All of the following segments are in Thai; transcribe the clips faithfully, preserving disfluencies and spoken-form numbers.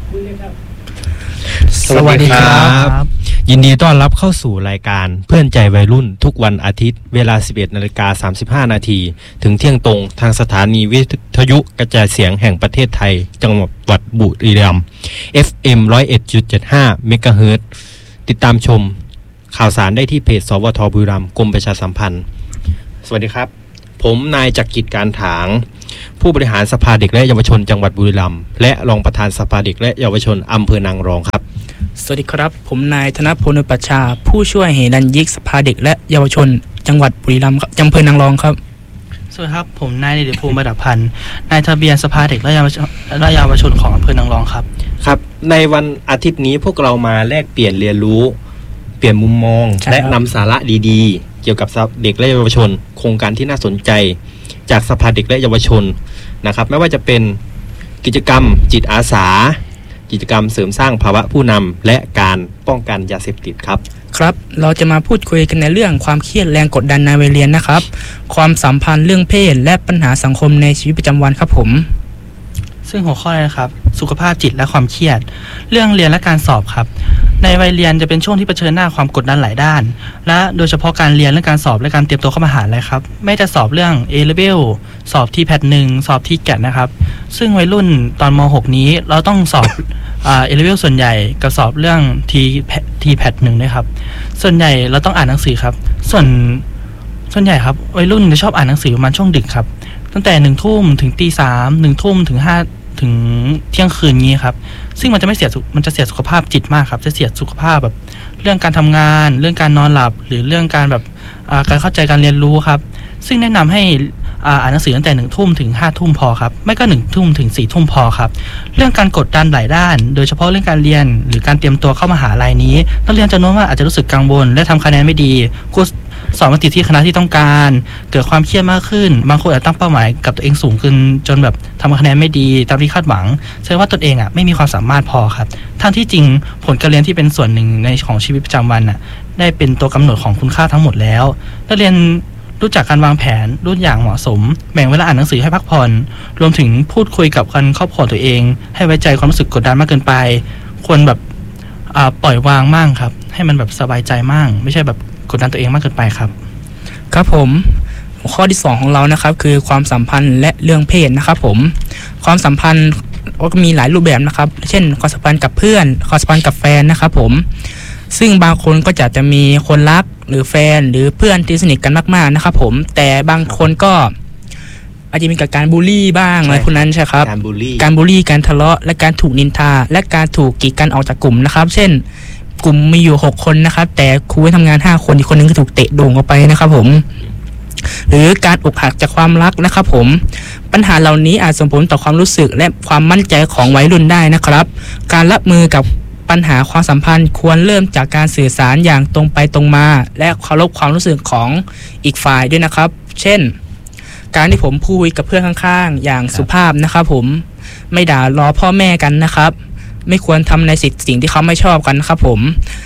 สวัสดีครับยินดีต้อนรับเข้าสู่รายการเพื่อนใจวัยรุ่นทุกวันอาทิตย์เวลา สิบเอ็ดนาฬิกาสามสิบห้านาทีถึงเที่ยงตรงทางสถานีวิทยุกระจายเสียงแห่งประเทศไทยจังหวัดบุรีรัมย์ เอฟ เอ็ม หนึ่งร้อยเอ็ดจุดเจ็ดห้า เมกะเฮิรตซ์ติดตามชมข่าวสารได้ที่เพจสวทบุรีรัมย์กรมประชาสัมพันธ์สวัสดีครับผมนายจักริดการถางผู้บริหารสภาเด็กและเยาวชนจังหวัดบุรีรัมย์และรองประธานสภาเด็กและเยาวชนอำเภอนางรองครับสวัสดีครับผมนายธนพล อุปัชฌาย์ผู้ช่วยเหรัญยิกสภาเด็กและเยาวชนจังหวัดบุรีรัมย์อำเภอนางรองครับสวัสดีครับผมนายเดชภูมิประดับพันธ์นายทะเบียนสภาเด็กและเยาวชนและเยาวชนของอำเภอนางรองครับครับในวันอาทิตย์นี้พวกเรามาแลกเปลี่ยนเรียนรู้เปลี่ยนมุมมองและนำสาระดีๆเกี่ยวกับเด็กและเยาวชนโครงการที่น่าสนใจจากสภาเด็กและเยาวชนนะครับไม่ว่าจะเป็นกิจกรรมจิตอาสากิจกรรมเสริมสร้างภาวะผู้นำและการป้องกันยาเสพติดครับครับเราจะมาพูดคุยกันในเรื่องความเครียดแรงกดดันในวัยเรียนนะครับความสัมพันธ์เรื่องเพศและปัญหาสังคมในชีวิตประจำวันครับผมซึ่งหัวข้อนะครับสุขภาพจิตและความเครียดเรื่องเรียนและการสอบครับในวัยเรียนจะเป็นช่วงที่เผชิญหน้าความกดดันหลายด้านและโดยเฉพาะการเรียนและการสอบและการเตรียมตัวเข้ามหาลัยครับไม่จะสอบเรื่อง เอ เลเวล สอบ ที แพท หนึ่งสอบ ที แกท นะครับซึ่งวัยรุ่นตอนม หกนี้เราต้องสอบอ่า เอ เลเวล ส่วนใหญ่กับสอบเรื่อง ที ที แพท หนึ่งด้วยครับส่วนใหญ่เราต้องอ่านหนังสือครับส่วนส่วนใหญ่ครับวัยรุ่นจะชอบอ่านหนังสือประมาณช่วงดึกครับตั้งแต่หนึ่งทุ่มถึงตีสามหนึ่งทุ่มถึงห้าถึงเที่ยงคืนงี้ครับซึ่งมันจะไม่เสียมันจะเสียสุขภาพจิตมากครับจะเสียสุขภาพแบบเรื่องการทำงานเรื่องการนอนหลับหรือเรื่องการแบบการเข้าใจการเรียนรู้ครับซึ่งแนะนำให้อ่านหนังสือตั้งแต่หนึ่งทุ่มถึงห้าทุ่มพอครับไม่ก็หนึ่งทุ่มถึงสี่ทุ่มพอครับเรื่องการกดดันหลายด้านโดยเฉพาะเรื่องการเรียนหรือการเตรียมตัวเข้ามหาลัยนี้นักเรียนจำนวนมากอาจจะรู้สึกกังวลและทำคะแนนไม่ดีครูสอบไม่ติดที่คณะที่ต้องการเกิดความเครียดมากขึ้นบางคนอาจตั้งเป้าหมายกับตัวเองสูงขึ้นจนแบบทำคะแนนไม่ดีตามที่คาดหวังแสดงว่าตนเองอ่ะไม่มีความสามารถพอครับทั้งที่จริงผลการเรียนที่เป็นส่วนหนึ่งในของชีวิตประจำวันน่ะได้เป็นตัวกำหนดของคุณค่าทั้งหมดแล้วนักเรียนรู้จักการวางแผนรุ่นอย่างเหมาะสมแบ่งเวลาอ่านหนังสือให้พักผ่อนรวมถึงพูดคุยกับคนครอบครัวตัวเองให้ไว้ใจความรู้สึกกดดันมากเกินไปควรแบบปล่อยวางมั่งครับให้มันแบบสบายใจมั่งไม่ใช่แบบกดดันตัวเองมากเกินไปครับครับผมหัวข้อที่สองของเรานะครับคือความสัมพันธ์และเรื่องเพศนะครับผมความสัมพันธ์ก็มีหลายรูปแบบนะครับเช่นความสัมพันธ์กับเพื่อนความสัมพันธ์กับแฟนนะครับผมซึ่งบางคนก็จะจะมีคนรักหรือแฟนหรือเพื่อนที่สนิทกันมากๆนะครับผมแต่บางคนก็อาจจะมีการบูลลี่บ้างอะไรพวกนั้นใช่ครับการบูลลี่การบูลลี่การทะเลาะและการถูกนินทาและการถูกกีดกันออกจากกลุ่มนะครับเช่นกลุ่มมีอยู่หกคนนะครับแต่ครูให้ทำงานห้าคนอีกคนนึงก็ถูกเตะโด่งออกไปนะครับผมหรือการอกหักจากความรักนะครับผมปัญหาเหล่านี้อาจส่งผลต่อความรู้สึกและความมั่นใจของวัยรุ่นได้นะครับการรับมือกับปัญหาความสัมพันธ์ควรเริ่มจากการสื่อสารอย่างตรงไปตรงมาและเคารพความรู้สึกของอีกฝ่ายด้วยนะครับเช่นการที่ผมพูดกับเพื่อนข้างๆอย่างสุภาพนะครับผมไม่ด่าล้อพ่อแม่กันนะครับไม่ควรทำในสิ่งสิ่งที่เขาไม่ชอบกันนะครับผม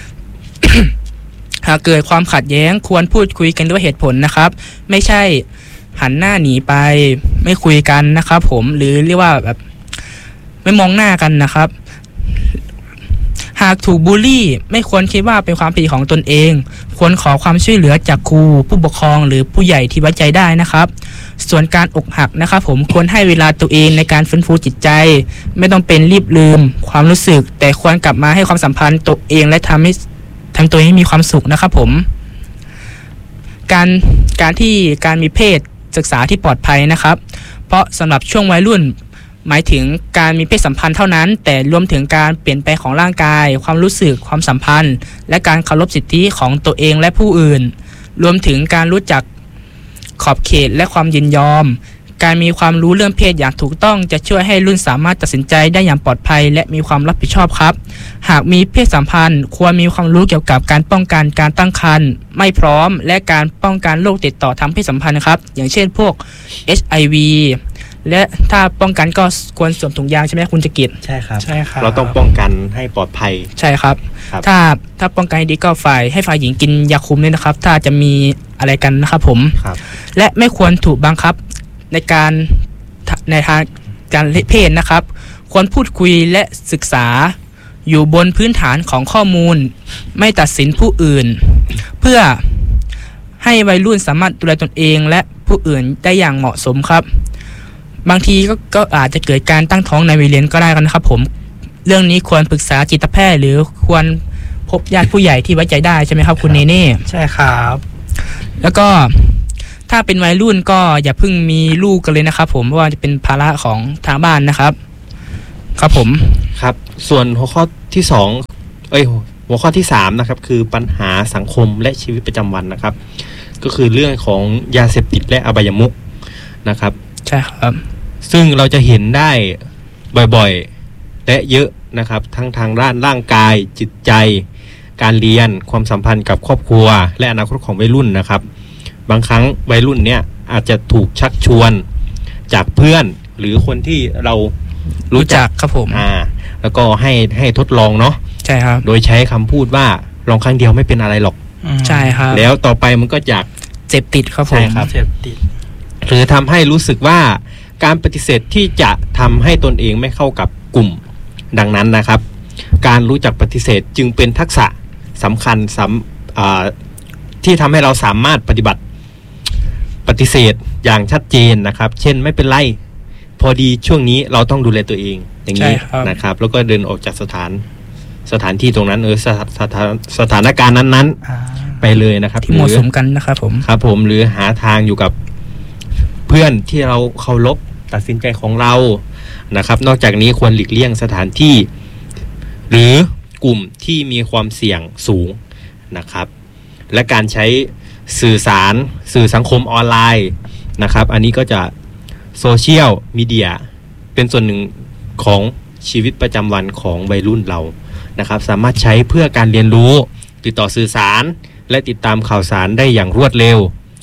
หากเกิดความขัดแย้งควรพูดคุยกันด้วยเหตุผลนะครับไม่ใช่หันหน้าหนีไปไม่คุยกันนะครับผมหรือเรียกว่าแบบไม่มองหน้ากันนะครับหากถูกบูลลี่ไม่ควรคิดว่าเป็นความผิดของตนเองควรขอความช่วยเหลือจากครูผู้ปกครองหรือผู้ใหญ่ที่ไว้ใจได้นะครับส่วนการอกหักนะครับผมควรให้เวลาตัวเองในการฟื้นฟูจิตใจไม่ต้องเป็นรีบลืมความรู้สึกแต่ควรกลับมาให้ความสัมพันธ์ตัวเองและทำให้ทำตัวให้มีความสุขนะครับผมการการที่การมีเพศศึกษาที่ปลอดภัยนะครับเพราะสำหรับช่วงวัยรุ่นหมายถึงการมีเพศสัมพันธ์เท่านั้นแต่รวมถึงการเปลี่ยนแปลงของร่างกายความรู้สึกความสัมพันธ์และการเคารพสิทธิของตัวเองและผู้อื่นรวมถึงการรู้จักขอบเขตและความยินยอมการมีความรู้เรื่องเพศอย่างถูกต้องจะช่วยให้รุ่นสามารถตัดสินใจได้อย่างปลอดภัยและมีความรับผิดชอบครับหากมีเพศสัมพันธ์ควรมีความรู้เกี่ยวกับการป้องกันการตั้งครรภ์ไม่พร้อมและการป้องกันโรคติดต่อทางเพศสัมพันธ์ครับอย่างเช่นพวก เอช ไอ วี และถ้าป้องกันก็ควรสวมถุงยางใช่ไหมคุณจักริดใช่ครับใช่ครับเราต้องป้องกันให้ปลอดภัยใช่ครับถ้าถ้าป้องกันดีก็ฝ่ายให้ฝ่ายหญิงกินยาคุมด้วยนะครับถ้าจะมีอะไรกันนะครับผมและไม่ควรถูกบังคับในการในทางการเพศนะครับควรพูดคุยและศึกษาอยู่บนพื้นฐานของข้อมูลไม่ตัดสินผู้อื่นเพื่อให้วัยรุ่นสามารถดูแลตนเองและผู้อื่นได้อย่างเหมาะสมครับบางทีก็ก็อาจจะเกิดการตั้งท้องในวัยเรียนก็ได้กันนะครับผมเรื่องนี้ควรปรึกษาจิตแพทย์หรือควรพบญาติผู้ใหญ่ที่ไว้ใจได้ใช่ไหมครับคุณเนเน่ใช่ครับแล้วก็ถ้าเป็นวัยรุ่นก็อย่าเพิ่งมีลูกกันเลยนะครับผมเพราะว่าจะเป็นภาระของทางบ้านนะครับครับผมครับส่วนหัวข้อที่สองเอ้ยหัวข้อที่สามนะครับคือปัญหาสังคมและชีวิตประจำวันนะครับก็คือเรื่องของยาเสพติดและอบายมุขนะครับใช่ครับซึ่งเราจะเห็นได้บ่อยๆและเยอะนะครับทั้งทางด้านร่างกายจิตใจการเรียนความสัมพันธ์กับครอบครัวและอนาคตของวัยรุ่นนะครับบางครั้งวัยรุ่นเนี่ยอาจจะถูกชักชวนจากเพื่อนหรือคนที่เรารู้จักครับผมอ่าแล้วก็ให้ให้ทดลองเนาะใช่ครับโดยใช้คำพูดว่าลองครั้งเดียวไม่เป็นอะไรหรอกใช่ครับแล้วต่อไปมันก็อยากเสพติดครับผมเสพติดหรือทำให้รู้สึกว่าการปฏิเสธที่จะทำให้ตนเองไม่เข้ากับกลุ่มดังนั้นนะครับการรู้จักปฏิเสธจึงเป็นทักษะสำคัญสำที่ทำให้เราสามารถปฏิบัติปฏิเสธอย่างชัดเจนนะครับเช่นไม่เป็นไรพอดีช่วงนี้เราต้องดูแลตัวเองอย่างนี้นะครับแล้วก็เดินออกจากสถานสถานที่ตรงนั้นเออสถานสถานสถานการณ์นั้นๆไปเลยนะครับที่เหมาะสมกันนะครับผมครับผมหรือหาทางอยู่กับเพื่อนที่เราเคารพตัดสินใจของเรานะครับนอกจากนี้ควรหลีกเลี่ยงสถานที่หรือกลุ่มที่มีความเสี่ยงสูงนะครับและการใช้สื่อสารสื่อสังคมออนไลน์นะครับอันนี้ก็จะโซเชียลมีเดียเป็นส่วนหนึ่งของชีวิตประจำวันของวัยรุ่นเรานะครับสามารถใช้เพื่อการเรียนรู้ติดต่อสื่อสารและติดตามข่าวสารได้อย่างรวดเร็ว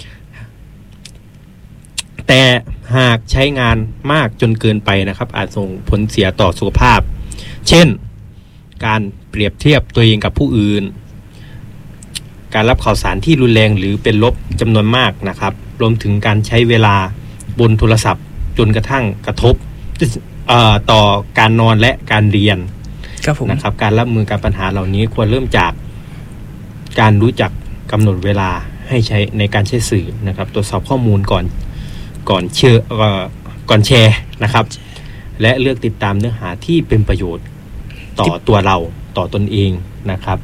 แต่หากใช้งานมากจนเกินไปนะครับอาจส่งผลเสียต่อสุขภาพเช่นการเปรียบเทียบตัวเองกับผู้อื่นการรับข่าวสารที่รุนแรงหรือเป็นลบจำนวนมากนะครับรวมถึงการใช้เวลาบนโทรศัพท์จนกระทั่งกระทบต่อการนอนและการเรียนนะครับการรับมือกับปัญหาเหล่านี้ควรเริ่มจากการรู้จักกำหนดเวลาให้ใช้ในการใช้สื่อนะครับตรวจสอบข้อมูลก่อนก่อนเชื่อก่อนแชร์นะครับและเลือกติดตามเนื้อหาที่เป็นประโยชน์ต่อตัวเราต่อตนเองนะครับ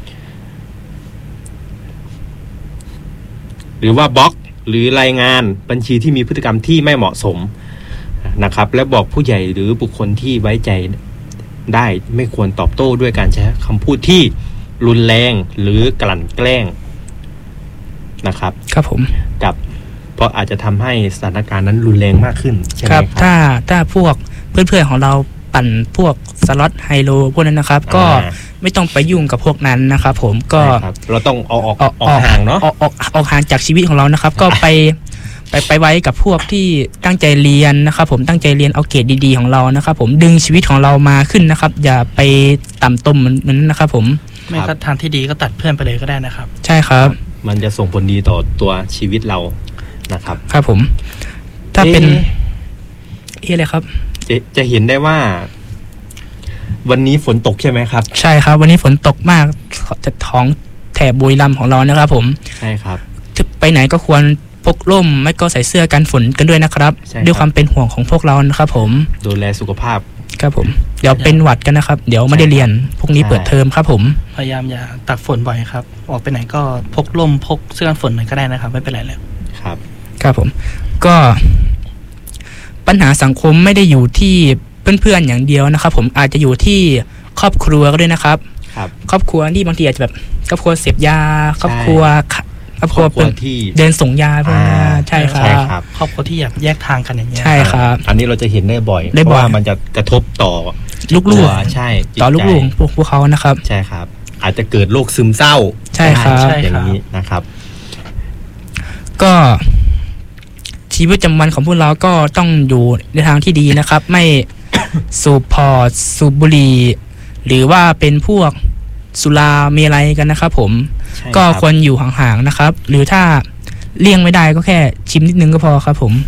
หรือว่าบล็อกหรือรายงานบัญชีที่มีพฤติกรรมที่ไม่เหมาะสมนะครับและบอกผู้ใหญ่หรือบุคคลที่ไว้ใจได้ไม่ควรตอบโต้ด้วยการใช้คำพูดที่รุนแรงหรือกลั่นแกล้งนะครับครับผมกับเพราะอาจจะทำให้สถานการณ์นั้นรุนแรงมากขึ้นใช่ไหมครับถ้าถ้าพวกเพื่อนๆของเราปั่นพวกสล็อตไฮโลพวกนั้นนะครับก็ไม่ต้องไปยุ่งกับพวกนั้นนะครับผมก็เราต้องเอาออกออกห่างเนาะออกออกออกห่างจากชีวิตของเรานะครับก็ไปไปไปไว้กับพวกที่ตั้งใจเรียนนะครับผมตั้งใจเรียนเอาเกรดดีๆของเรานะครับผมดึงชีวิตของเรามาขึ้นนะครับอย่าไปต่ำต้มเหมือนนั้นนะครับผมไม่ก็ทางที่ดีก็ตัดเพื่อนไปเลยก็ได้นะครับใช่ครับมันจะส่งผลดีต่อตัวชีวิตเรานะครับครับผมถ้าเป็นเอ๊ะอะไรครับจะจะเห็นได้ว่าวันนี้ฝนตกใช่ไหมครับใช่ครับวันนี้ฝนตกมากจากท้องแถบบุรีรัมย์ของเรานะครับผมใช่ครับไปไหนก็ควรพกร่มไม่ก็ใส่เสื้อกันฝนกันด้วยนะครับด้วยความเป็นห่วงของพวกเรานะครับผมดูแลสุขภาพครับผมเดี๋ยวเป็นหวัดกันนะครับเดี๋ยวไม่ได้เรียนพวกนี้เปิดเทอมครับผมพยายามอย่าตากฝนบ่อยครับออกไปไหนก็พกร่มพกเสื้อกันฝนหน่อยก็ได้นะครับไม่เป็นไรเลยครับครับผมก็ปัญหาสังคมไม่ได้อยู่ที่เพื่อนๆอย่างเดียวนะครับผมอาจจะอยู่ที่ครอบครัวก็ด้วยนะครับครับครอบครัวที่บางทีอาจจะแบบครอบครัวเสพยาครอบครัวครอบครัวที่เดินส่งยาใช่ครับครอบครัวที่อยากแยกทางกันอย่างเงี้ยใช่ครับอันนี้เราจะเห็นได้บ่อยเพราะว่ามันจะกระทบต่อลูกๆใช่ต่อลูกๆพวกพวกเขานะครับใช่ครับอาจจะเกิดโรคซึมเศร้าใช่ครับอย่างนี้นะครับก็ชีวิตประจำวันของพวกเราก็ต้องอยู่ในทางที่ดีนะครับไม่สูบพอร์ตสูบบุหรี่หรือว่าเป็นพวกสุราเมลัยกันนะครับผมก็ควรอยู่ห่างๆนะครับหรือถ้าเลี่ยงไม่ได้ก็แค่ชิมนิดนึงก็พอครับผม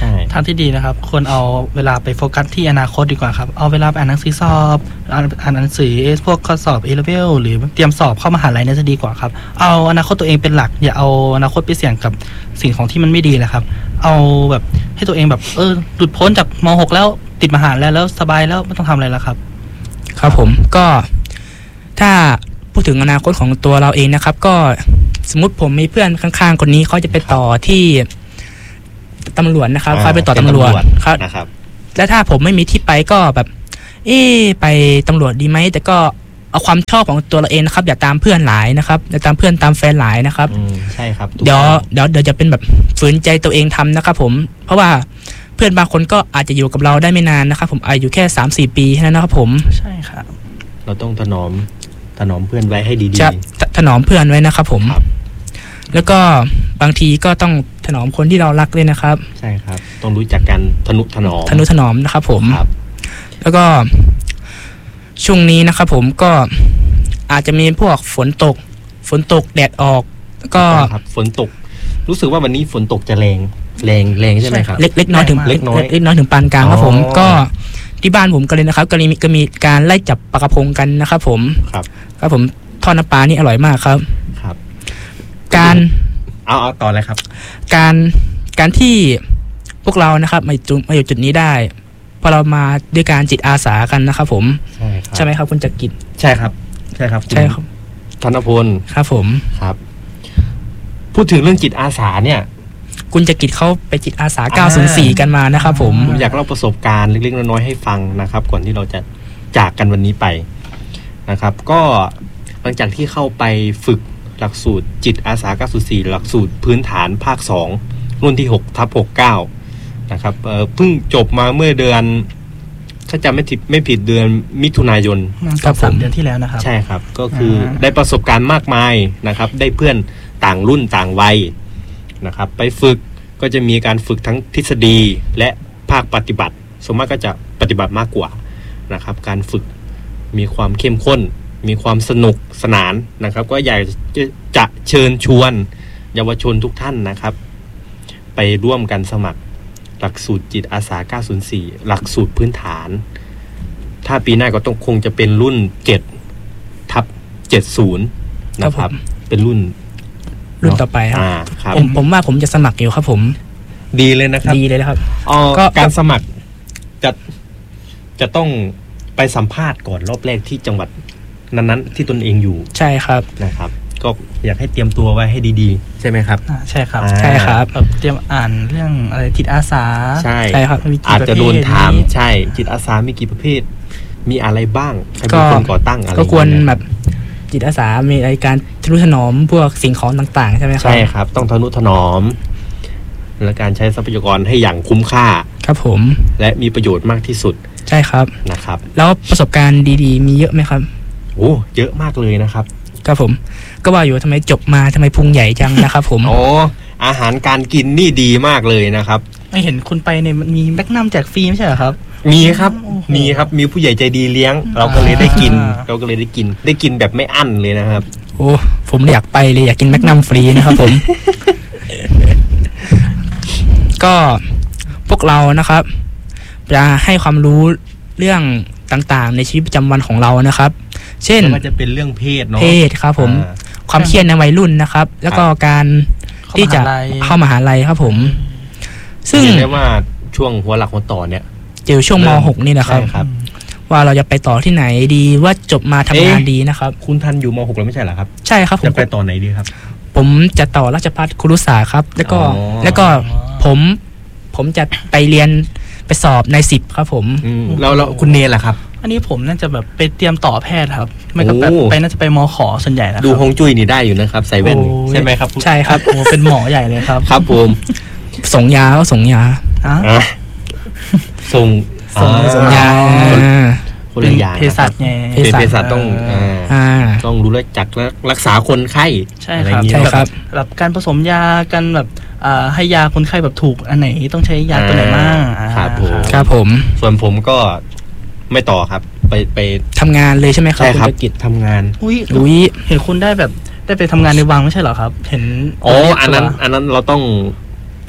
ทางที่ดีนะครับควรเอาเวลาไปโฟกัสที่อนาคตดีกว่าครับเอาเวลาไปอ่านหนังสือสอบอ่านอ่านหนังสือพวกข้อสอบ A level หรือเตรียมสอบเข้ามหาลัยเนี่ยจะดีกว่าครับเอาอนาคตตัวเองเป็นหลักอย่าเอาอนาคตไปเสี่ยงกับสิ่งของที่มันไม่ดีแหละครับเอาแบบให้ตัวเองแบบเออหลุดพ้นจากม หกแล้วติดมหาลัยแล้วสบายแล้วไม่ต้องทำอะไรแล้วครับครับผมก็ถ้าพูดถึงอนาคตของตัวเราเองนะครับก็สมมติผมมีเพื่อนข้างๆคนนี้เขาจะไปต่อที่ตำรวจนะครับเขาไปต่อตำรวจครับนะครับแล้วถ้าผมไม่มีที่ไปก็แบบเอ๊ะไปตำรวจดีไหมแต่ก็เอาความชอบของตัวเราเองนะครับอย่าตามเพื่อนหลายนะครับอย่าตามเพื่อนตามแฟนหลายนะครับใช่ครับเดี๋ยวเดี๋ยวเดี๋ยวจะเป็นแบบฝืนใจตัวเองทำนะครับผมเพราะว่าเพื่อนบางคนก็อาจจะอยู่กับเราได้ไม่นานนะครับผมอายุแค่ สามสี่ ปีแค่นั้นนะครับผมใช่ครับเราต้องถนอมถนอมเพื่อนไว้ให้ดีๆจะถนอมเพื่อนไว้นะครับผมแล้วก็บางทีก็ต้องถนอมคนที่เรารักด้วยนะครับใช่ครับต้องรู้จักกันทนุถนอมทนุถนอมนะครับผมแล้วก็ช่วงนี้นะครับผมก็อาจจะมีพวกฝนตกฝนตกแดดออกก็ฝนตกรู้สึกว่าวันนี้ฝนตกจะแรงแรงแรงใช่ไหมครับเล็กเล็กน้อยถึงเล็กน้อยเล็กน้อยถึงปานกลางครับผมก็ที่บ้านผมก็เลยนะครับก็มีก็มีการไล่จับปลากระพงกันนะครับผมครับครับผมทอดน้ำปลานี่อร่อยมากครับครับการเอาเอาต่อเลยครับการการที่พวกเรานะครับมาจุดมาอยู่จุดนี้ได้พอเรามาด้วยการจิตอาสากันนะครับผมใช่ครับใช่ไหมครับคุณจักริดใช่ครับใช่ครับใช่ครับธนพลครับผมครับพูดถึงเรื่องจิตอาสาเนี่ยคุณจักริดเขาไปจิตอาสาเก้าศูนย์สี่กันมานะครับผมผมอยากเล่าประสบการณ์เล็กๆน้อยๆให้ฟังนะครับก่อนที่เราจะจากกันวันนี้ไปนะครับก็หลังจากที่เข้าไปฝึกหลักสูตรจิตอาสาเก้าศูนย์สี่หลักสูตรพื้นฐานภาคสองรุ่นที่ หกทับหกสิบเก้า นะครับเอ่อเพิ่งจบมาเมื่อเดือนถ้าจำไม่ผิดไม่ผิดเดือนมิถุนายนครับผมเดือนที่แล้วนะครับใช่ครับก็คือได้ประสบการณ์มากมายนะครับได้เพื่อนต่างรุ่นต่างวัยนะครับไปฝึกก็จะมีการฝึกทั้งทฤษฎีและภาคปฏิบัติส่วนมากก็จะปฏิบัติมากกว่านะครับการฝึกมีความเข้มข้นมีความสนุกสนานนะครับก็อยากจะจะเชิญชวนเยาวชนทุกท่านนะครับไปร่วมกันสมัครหลักสูตรจิตอาสาเก้าศูนย์สี่หลักสูตรพื้นฐานถ้าปีหน้าก็ต้องคงจะเป็นรุ่นเจ็ดทับเจ็ดสิบนะครับเป็นรุ่นรุ่นต่อไปครับผมผมว่าผมจะสมัครอยู่ครับผมดีเลยนะครับดีเลยนะครับก็การสมัครจะจะต้องไปสัมภาษณ์ก่อนรอบแรกที่จังหวัดนั้นๆที่ตนเองอยู่ใช่ครับนะครับก็อยากให้เตรียมตัวไว้ให้ดีๆใช่ไหมครับใช่ครับใช่ครับเตรียมอ่านเรื่องอะไรจิตอาสาใช่ใช่ครับอาจจะโดนถามใช่จิตอาสามีกี่ประเภทมีอะไรบ้างใครเป็นคนก่อตั้งอะไรก็ควรแบบจิตอาสามีรายการทนุถนอมพวกสิ่งของต่างๆใช่ไหมครับใช่ครับต้องทนุถนอมและการใช้ทรัพยากรให้อย่างคุ้มค่าครับผมและมีประโยชน์มากที่สุดใช่ครับนะครับแล้วประสบการณ์ดีๆมีเยอะไหมครับโอ้เยอะมากเลยนะครับครับผมก็ว่าอยู่ทำไมจบมาทำไมพุงใหญ่จังนะครับผมโอ้อาหารการกินนี่ดีมากเลยนะครับไม่เห็นคุณไปเนี่ยมีแมกนัมแจกฟรีไม่ใช่เหรอครับมีครับมีครับมีผู้ใหญ่ใจดีเลี้ยงเราก็เลยได้กินเราก็เลยได้กินได้กินแบบไม่อั้นเลยนะครับโอ้ผมอยากไปเลยอยากกินแมกนัมฟรีนะครับผม ก็พวกเรานะครับจะให้ความรู้เรื่องต่างๆในชีวิตประจำวันของเรานะครับเช่นมันจะเป็นเรื่องเพศเนาะเพศครับผมความเครียดในวัยรุ่นนะครับแล้วก็การที่จะเข้ามหาลัยครับผมซึ่งเรียกว่าช่วงหัวหลักหัวต่อเนี่ยเจอช่วงม หกนี่นะครับว่าเราจะไปต่อที่ไหนดีว่าจบมาทำงานดีนะครับคุณทันอยู่ม หกแล้วไม่ใช่เหรอครับใช่ครับจะไปต่อไหนดีครับผมจะต่อราชภัฏครุศาสตร์ครับแล้วก็แล้วก็ผมผมจะไปเรียนไปสอบในสิบครับผมแล้วแล้วคุณเนรล่ะครับอันนี้ผมน่าจะแบบไปเตรียมต่อแพทย์ครับไม่ก็แบบไปน่าจะไปมขส่วนใหญ่นะดูฮงจุ้ยนี่ได้อยู่นะครับใส่แว่นใช่ไหมครับใช่ครับโอ้เป็นหมอใหญ่เลยครับครับผมส่งยาก็ส่งยาส่งส่งยาคนละอย่างเภสัชไงเป็นเภสัชต้องต้องรู้และจักรักษาคนไข้ใช่ครับใช่ครับแบบการผสมยากันแบบให้ยาคนไข้แบบถูกอันไหนต้องใช้ยาตัวไหนมากครับผมครับผมส่วนผมก็ไม่ต่อครับไปไปทำงานเลยใช่ไหมครับใช่ครับกิจทำงานอุ้ยอุ้ยเห็นคุณได้แบบได้ไปทำงานในวังไม่ใช่เหรอครับเห็นอ๋ออันนั้นอันนั้นเราต้องไป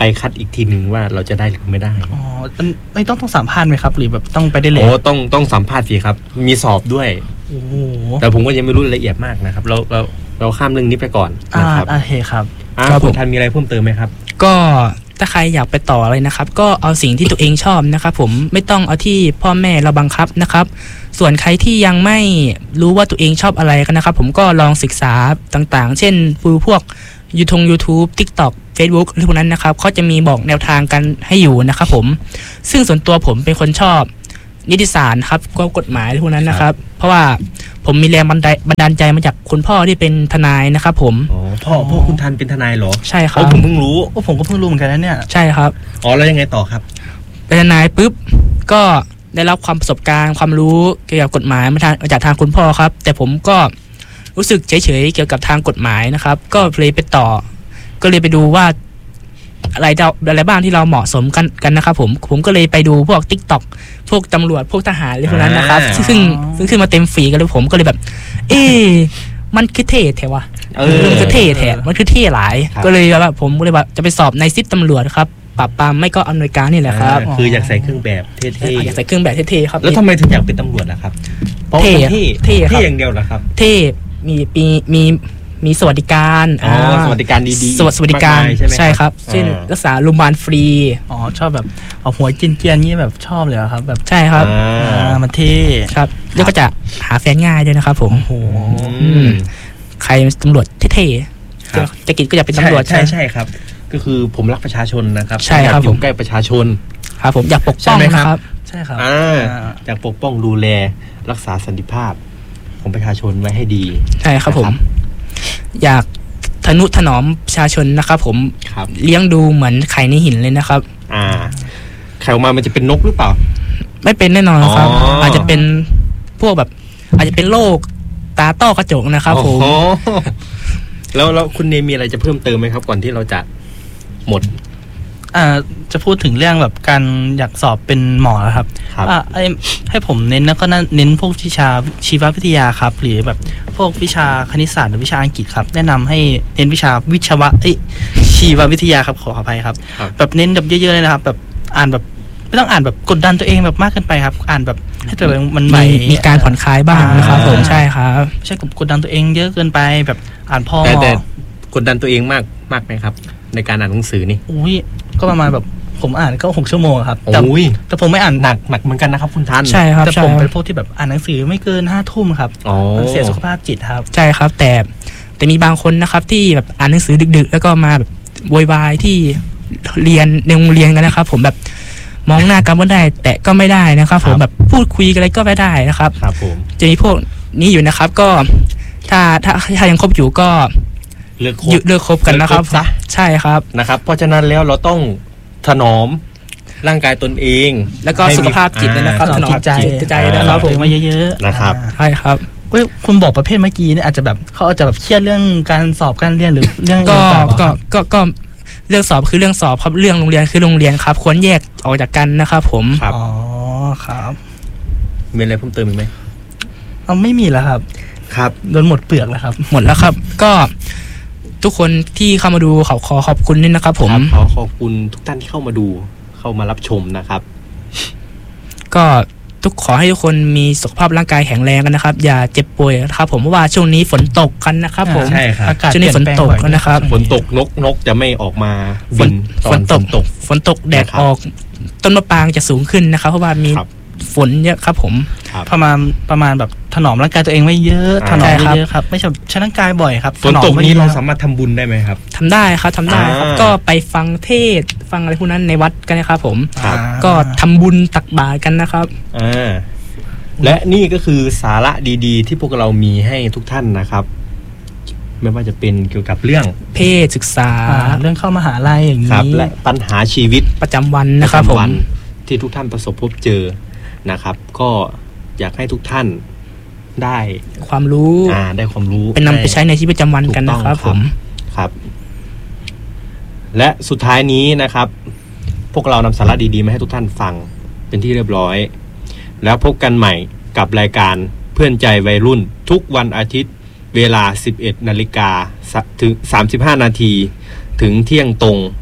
ไปคัดอีกทีหนึ่งว่าเราจะได้หรือไม่ได้อ๋อมันไม่ต้องต้องสัมภาษณ์ไหมครับหรือแบบต้องไปได้เลยโอ้ต้องต้องสัมภาษณ์สิครับมีสอบด้วยโอ้โหแต่ผมก็ยังไม่รู้รายละเอียดมากนะครับเราเราเราข้ามเรื่องนี้ไปก่อนนะครับโอเคครับคุณทันมีอะไรเพิ่มเติมไหมครับก็ถ้าใครอยากไปต่อเลยนะครับก็เอาสิ่งที่ตัวเองชอบนะครับผมไม่ต้องเอาที่พ่อแม่เราบังคับนะครับส่วนใครที่ยังไม่รู้ว่าตัวเองชอบอะไรกันนะครับผมก็ลองศึกษาต่างๆเช่นดูพวกยูทง YouTube TikTok Facebook หรือพวกนั้นนะครับเขาจะมีบอกแนวทางกันให้อยู่นะครับผมซึ่งส่วนตัวผมเป็นคนชอบนิติศาสตร์ครับก็กฎหมายพวกนั้นนะครับเพราะว่าผมมีแรงบันดาลบันดาลใจมาจากคุณพ่อที่เป็นทนายนะครับผมอ๋อพ่อพ่อคุณทันเป็นทนายเหรอใช่ครับผมเพิ่งรู้โอ้ผมก็เพิ่งรู้เหมือนกันนะเนี่ยใช่ครับอ๋อแล้วยังไงต่อครับเป็นทนายปุ๊บก็ได้รับความประสบการณ์ความรู้เกี่ยวกับกฎหมายมาจากทางคุณพ่อครับแต่ผมก็รู้สึกเฉยๆเกี่ยวกับทางกฎหมายนะครับก็เลยไปต่อก็เลยไปดูว่าอะไรเราอะไรบ้างที่เราเหมาะสมกันกันนะครับผมผมก็เลยไปดูพวก TikTok พวกตำรวจพวกทหารอะไรพวกนั้นนะครับซึ่งซึ่งขึ้นมาเต็มฝีกันเลยผมก็เลยแบบเอ๊ะมันคือเท่แท้วะเออมันคือเท่แท้มันคือเท่หลายก็เลยแบบผมก็เลยแบบจะไปสอบในซิปตำรวจครับปราบปรามไม่ก็อำนวยการนี่แหละครับคืออยากใส่เครื่องแบบเท่ๆอยากใส่เครื่องแบบเท่ๆครับแล้วทำไมถึงอยากเป็นตำรวจล่ะครับเท่เท่เท่อย่างเดียวเหรอครับเท่มีมีมีมีสวัสดิการอ๋อสวัสดิการดีๆสวัสดิการใช่ครับเช่นรักษาโรงพยาบาลฟรีอ๋อชอบแบบเอาหัวเจียนๆนี่แบบชอบเลยครับแบบใช่ครับอ่ามันเท่ครับแล้วก็จะหาแฟนง่ายด้วยนะครับผมโอ้โหใครตำรวจเท่ๆจะกิจก็อยากเป็นตำรวจใช่ใช่ครับก็คือผมรักประชาชนนะครับใช่ครับผมใกล้ประชาชนครับผมอยากปกป้องนะครับใช่ครับอ่าอยากปกป้องดูแลรักษาสันติภาพของประชาชนไว้ให้ดีใช่ครับผมอยากทนุถนอมประชาชนนะครับผมเลี้ยงดูเหมือนไข่ในหินเลยนะครับอ่าไข่ออกมามันจะเป็นนกหรือเปล่าไม่เป็นแน่นอนครับอาจจะเป็นพวกแบบอาจจะเป็นโรคตาต้อกระจกนะครับผมแล้วแล้วคุณเนมีอะไรจะเพิ่มเติมไหมครับก่อนที่เราจะหมดอ่าจะพูดถึงเรื่องแบบการอยากสอบเป็นหมอครับอ่าให้ผมเน้นแล้วก็เน้นพวกวิชาชีววิทยาครับหรือแบบพวกวิชาคณิตศาสตร์หรือวิชาอังกฤษครับแนะนำให้เน้นวิชาวิชวะเอ้ยชีววิทยาครับขออภัยครับแบบเน้นแบบเยอะๆเลยนะครับแบบอ่านแบบไม่ต้องอ่านแบบกดดันตัวเองแบบมากเกินไปครับอ่านแบบให้ตัวเองมันใหม่มีการผ่อนคลายบ้างนะครับผมใช่ครับไม่ใช่กดดันตัวเองเยอะเกินไปแบบอ่านพอแต่กดดันตัวเองมากมากไหมครับในการอ่านหนังสือนี่อุ้ยก็ประมาณแบบผมอ่านก็หกชั่วโมงครับแต่แต่ผมไม่อ่านหนักหนักเหมือนกันนะครับคุณท่านใช่ครับแต่ผมเป็นพวกที่แบบอ่านหนังสือไม่เกินห้าทุ่มครับมันเสียสุขภาพจิตครับใช่ครับแต่แต่มีบางคนนะครับที่แบบอ่านหนังสือดึกๆแล้วก็มาแบบโวยวายที่เรียนในโรงเรียนกันนะครับผมแบบมองหน้ากันก็ได้แต่ก็ไม่ได้นะครับผมแบบพูดคุยกันอะไรก็ไม่ได้นะครับครับผมจะมีพวกนี้อยู่นะครับก็ถ้าถ้าถ้ายังคบอยู่ก็เลิกคบเลิกคบกันนะครับใช่ครับนะครับเพราะฉะนั้นแล้วเราต้องถนอมร่างกายตนเองแล้วก็สุขภาพจิตนะครับถนอมใจใจนะครับผมมาเยอะๆนะครับใช่ครับเว้ยคุณบอกประเภทเมื่อกี้เนี่ยอาจจะแบบเขาอาจจะแบบเครียดเรื่องการสอบการเรียนหรือเรื่องก็ก็ก็ก็เรื่องสอบคือเรื่องสอบครับเรื่องโรงเรียนคือโรงเรียนครับควรแยกออกจากกันนะครับผมอ๋อครับมีอะไรเพิ่มเติมอีกไหมเอาไม่มีแล้วครับครับโดนหมดเปลือกแล้วครับหมดแล้วครับก็ทุกคนที่เข้ามาดูขอขอขอบคุณนี่นะครับผมขอขอบคุณทุกท่านที่เข้ามาดูเข้ามารับชมนะครับก็ทุกขอให้ทุกคนมีสุขภาพร่างกายแข็งแรงกันนะครับอย่าเจ็บป่วยนะครับผมเพราะว่าช่วงนี้ฝนตกกันนะครับผมใช่ครับอากาศช่วงนี้ฝนตกกันนะครับฝนตกนกนกจะไม่ออกมาฝนฝนตกฝนตกแดดออกต้นมะปรางจะสูงขึ้นนะครับเพราะว่ามีฝนเยอะครับผมประมาณประมาณแบบถนอมร่างกายตัวเองไว้เยอะถนอมเยอะครับไม่ใช่ใช้ร่างกายบ่อยครับฝนตกนี้เราสามารถทำบุญได้ไหมครับทำได้ครับทำได้ครับก็ไปฟังเทศฟังอะไรพวกนั้นในวัดกันนะครับผมก็ทำบุญตักบาตรกันนะครับอ่าและนี่ก็คือสาระดีๆที่พวกเรามีให้ทุกท่านนะครับไม่ว่าจะเป็นเกี่ยวกับเรื่องเพศศึกษาเรื่องเข้ามหาลัยอย่างนี้และปัญหาชีวิตประจำวันนะครับผมที่ทุกท่านประสบพบเจอนะครับก็อยากให้ทุกท่านได้ความรู้อ่าได้ความรู้เป็นนำไปใช้ในชีวิตประจำวันกันนะครับผมครับและสุดท้ายนี้นะครับพวกเรานำสาระดีๆมาให้ทุกท่านฟังเป็นที่เรียบร้อยแล้วพบกันใหม่กับรายการเพื่อนใจวัยรุ่นทุกวันอาทิตย์เวลา สิบเอ็ดนาฬิกา ถึง สามสิบห้านาทีถึงเที่ยงตรง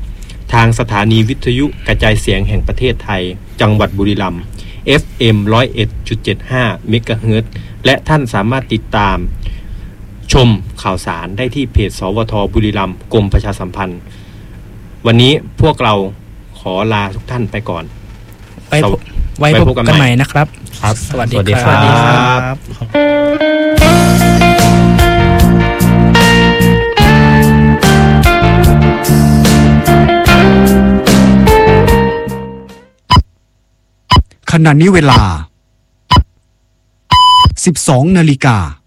ทางสถานีวิทยุกระจายเสียงแห่งประเทศไทยจังหวัดบุรีรัมย์ เอฟ เอ็ม หนึ่งศูนย์เอ็ดจุดเจ็ดห้า เมกะเฮิรตซ์และท่านสามารถติดตามชมข่าวสารได้ที่เพจสวทบุรีรัมย์กรมประชาสัมพันธ์วันนี้พวกเราขอลาทุกท่านไปก่อนไปไว้พบกันใหม่นะครับครับสวัสดีครับขณะนี้เวลา สิบสองนาฬิกา